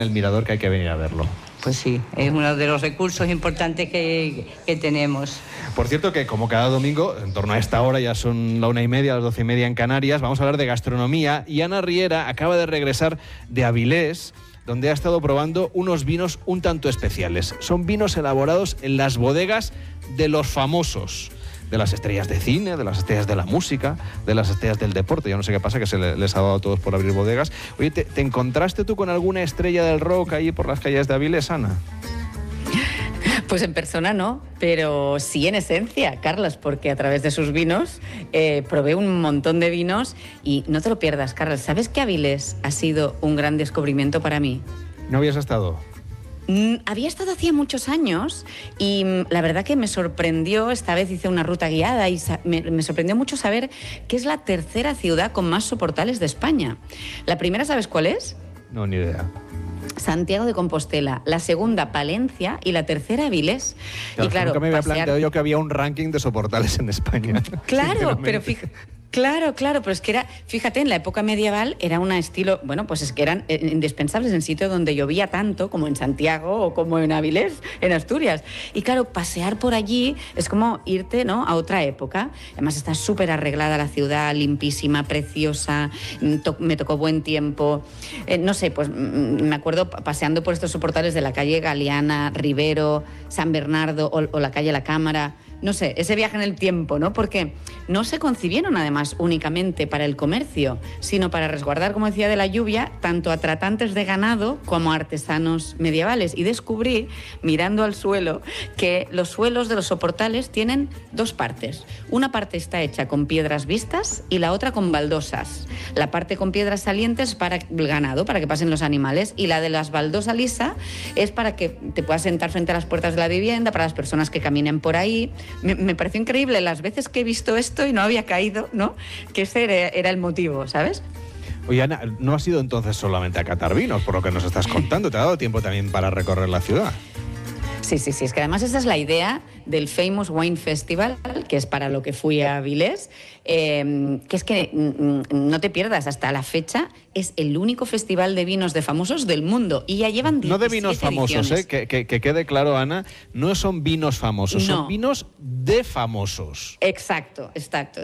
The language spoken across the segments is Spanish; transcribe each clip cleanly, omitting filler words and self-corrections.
el Mirador, que hay que venir a verlo. Pues sí, es uno de los recursos importantes que tenemos. Por cierto que como cada domingo, en torno a esta hora, ya son la 1:30, las 12:30 en Canarias, vamos a hablar de gastronomía y Ana Riera acaba de regresar de Avilés, donde ha estado probando unos vinos un tanto especiales. Son vinos elaborados en las bodegas de los famosos, de las estrellas de cine, de las estrellas de la música, de las estrellas del deporte. Yo no sé qué pasa, que les ha dado a todos por abrir bodegas. Oye, ¿te encontraste tú con alguna estrella del rock ahí por las calles de Avilés, Ana? Pues en persona no, pero sí en esencia, Carlos, porque a través de sus vinos probé un montón de vinos y no te lo pierdas, Carlos. ¿Sabes que Avilés ha sido un gran descubrimiento para mí? ¿No habías estado? Había estado hacía muchos años y la verdad que me sorprendió, esta vez hice una ruta guiada y me sorprendió mucho saber que es la tercera ciudad con más soportales de España. La primera, ¿sabes cuál es? No, ni idea. Santiago de Compostela, la segunda Palencia y la tercera Avilés. Claro, y claro, nunca me había planteado yo que había un ranking de soportales en España. Claro, pero fíjate. Claro, pero es que era, fíjate, en la época medieval era un estilo, bueno, pues es que eran indispensables en sitios donde llovía tanto, como en Santiago o como en Avilés, en Asturias. Y claro, pasear por allí es como irte, ¿no?, a otra época. Además está súper arreglada la ciudad, limpísima, preciosa, me tocó buen tiempo. No sé, pues me acuerdo paseando por estos soportales de la calle Galeana, Rivero, San Bernardo o la calle La Cámara. No sé, ese viaje en el tiempo, ¿no? Porque no se concibieron además únicamente para el comercio, sino para resguardar, como decía, de la lluvia, tanto a tratantes de ganado como a artesanos medievales. Y descubrí, mirando al suelo, que los suelos de los soportales tienen dos partes. Una parte está hecha con piedras vistas y la otra con baldosas. La parte con piedras salientes para el ganado, para que pasen los animales, y la de las baldosas lisa es para que te puedas sentar frente a las puertas de la vivienda, para las personas que caminen por ahí. Me pareció increíble las veces que he visto esto y no había caído, ¿no?, que ese era el motivo, ¿sabes? Oye, Ana, no has ido entonces solamente a catar vinos, por lo que nos estás contando. ¿Te ha dado tiempo también para recorrer la ciudad? Sí, es que además esa es la idea del Famous Wine Festival, que es para lo que fui a Avilés, que es que no te pierdas, hasta la fecha es el único festival de vinos de famosos del mundo y ya llevan 17 No de vinos famosos, que quede claro, Ana, no son vinos famosos, no. Son vinos de famosos. Exacto.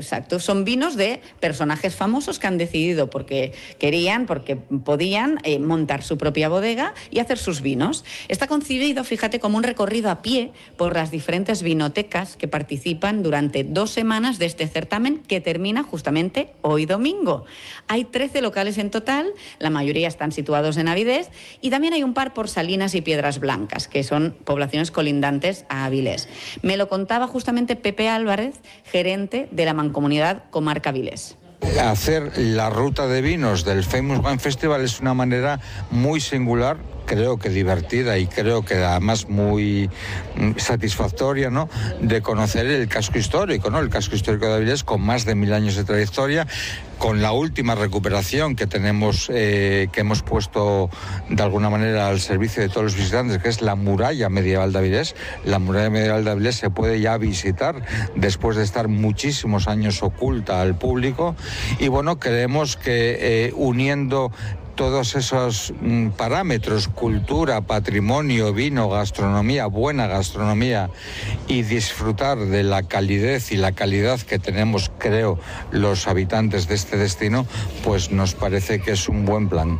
Son vinos de personajes famosos que han decidido porque querían, porque podían montar su propia bodega y hacer sus vinos. Está concebido, fíjate, como un recorrido a pie por las diferentes vinotecas que participan durante 2 semanas de este certamen que termina justamente hoy domingo. Hay 13 locales en total, la mayoría están situados en Avilés y también hay un par por Salinas y Piedras Blancas, que son poblaciones colindantes a Avilés. Me lo contaba justamente Pepe Álvarez, gerente de la Mancomunidad Comarca Avilés. Hacer la ruta de vinos del Famous Wine Festival es una manera muy singular, creo que divertida y creo que además muy satisfactoria, ¿no?, de conocer el casco histórico, ¿no?, el casco histórico de Avilés, con más de 1000 años de trayectoria, con la última recuperación que tenemos, que hemos puesto de alguna manera al servicio de todos los visitantes, que es la muralla medieval de Avilés. La muralla medieval de Avilés se puede ya visitar después de estar muchísimos años oculta al público y bueno, creemos que uniendo todos esos parámetros, cultura, patrimonio, vino, gastronomía, buena gastronomía y disfrutar de la calidez y la calidad que tenemos, creo, los habitantes de este destino, pues nos parece que es un buen plan.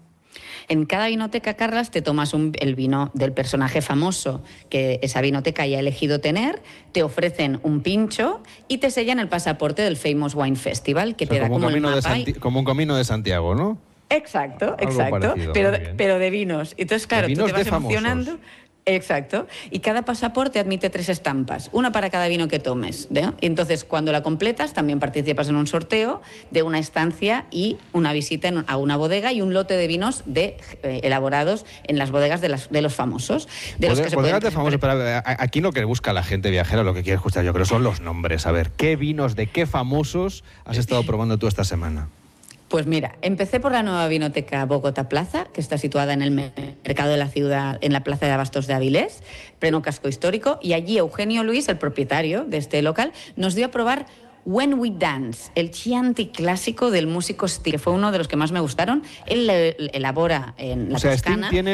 En cada vinoteca, Carlas, te tomas el vino del personaje famoso que esa vinoteca haya elegido tener, te ofrecen un pincho y te sellan el pasaporte del Famous Wine Festival, que te da como el mapa. Como un camino de Santiago, ¿no? Exacto, parecido, pero de vinos. Entonces, claro, tú te vas emocionando. Famosos. Exacto. Y cada pasaporte admite 3 estampas, una para cada vino que tomes, ¿no? Y entonces, cuando la completas, también participas en un sorteo de una estancia y una visita a una bodega y un lote de vinos elaborados en las bodegas de los famosos. Bodegas de famosos, pero aquí lo que busca la gente viajera, lo que quiere escuchar, yo creo, son los nombres. A ver, ¿qué vinos de qué famosos has estado probando tú esta semana? Pues mira, empecé por la nueva vinoteca Bogotá Plaza, que está situada en el mercado de la ciudad, en la plaza de abastos de Avilés, pleno casco histórico, y allí Eugenio Luis, el propietario de este local, nos dio a probar When We Dance, el Chianti clásico del músico Sting, que fue uno de los que más me gustaron. Él elabora en la O sea, Toscana. Sting tiene